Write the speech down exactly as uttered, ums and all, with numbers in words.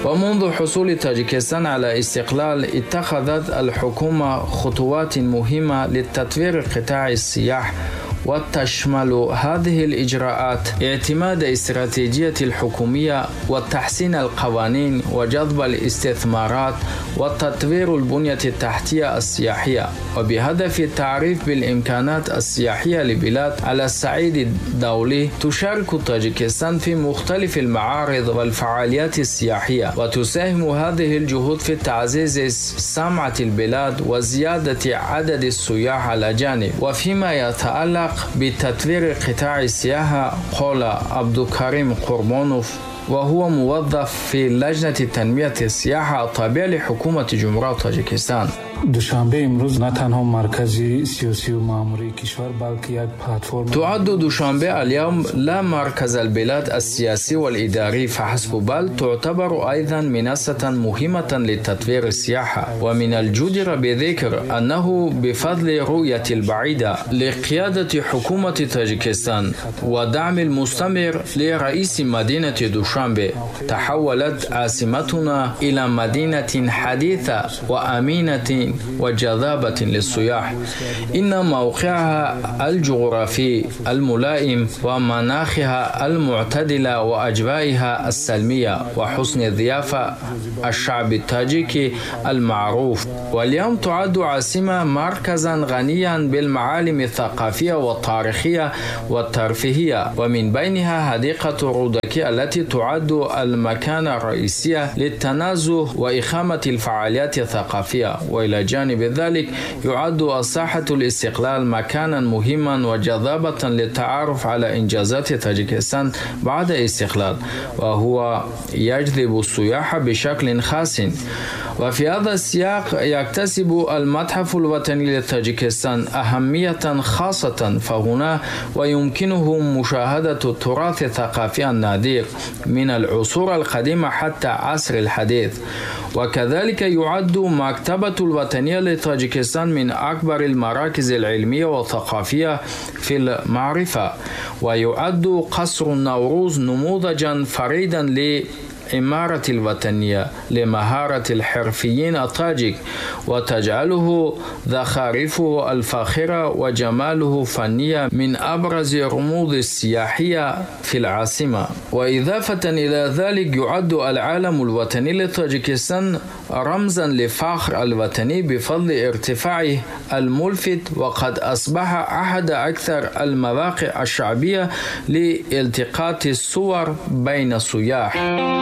ومنذ حصول طاجيكستان على استقلال اتخذت الحكومة خطوات مهمة لتطوير قطاع السياحة، وتشمل هذه الإجراءات اعتماد استراتيجية الحكومية وتحسين القوانين وجذب الاستثمارات وتطوير البنية التحتية السياحية، وبهدف التعريف بالإمكانات السياحية لبلاد على الصعيد الدولي. تشارك طاجيكستان في مختلف المعارض والفعاليات السياحية، وتساهم هذه الجهود في تعزيز سمعة البلاد وزيادة عدد السياح الأجانب. وفيما يتعلق بتطوير قطاع السياحة، قال عبدالكريم قربانوف وهو موظف في لجنة تنمية السياحة التابعة لحكومة جمهورية طاجيكستان: دوشنبه امروز نه تنها مرکزی سیاسی و ماموری کشور بلکه یک پلتفرم. تعد دوشنبه اليوم لا مركز البلاد السياسي والإداري فحسب، بل تعتبر أيضا منصة مهمة لتطوير السياحة. ومن الجدير بذكر أنه بفضل رؤية البعيدة لقيادة حكومة طاجيكستان ودعم المستمر لرئيس مدينة دوشنبه، تحولت عاصمتنا إلى مدينة حديثة وأمينة وجذابة للسياح. إن موقعها الجغرافي الملائم ومناخها المعتدلة وأجوائها السلمية وحسن الضيافة الشعب التاجيكي المعروف، واليوم تعد عاصمة مركزا غنيا بالمعالم الثقافية والتاريخية والترفيهية، ومن بينها حديقة رودكي التي تعد المكان الرئيسي للتنزه وإقامة الفعاليات الثقافية. وإلى جانب ذلك يعد ساحة الاستقلال مكانا مهما وجذابة للتعرف على إنجازات طاجيكستان بعد الاستقلال، وهو يجذب السياح بشكل خاص. وفي هذا السياق يكتسب المتحف الوطني لطاجيكستان أهمية خاصة، فهنا ويمكنه مشاهدة التراث الثقافي النادر من العصور القديمة حتى عصر الحديث. وكذلك يعد مكتبة الوطنية لطاجيكستان من أكبر المراكز العلمية والثقافية في المعرفة، ويعد قصر النوروز نموذجا فريدا ل إمارة الوطنية لمهارة الحرفيين الطاجيك، وتجعله زخارفه الفاخرة وجماله فنية من أبرز رموز السياحية في العاصمة. وإضافة إلى ذلك يعد العالم الوطني لطاجيكستان رمزا لفخر الوطني بفضل ارتفاعه الملفت، وقد أصبح أحد أكثر المواقع الشعبية لالتقاط الصور بين السياح.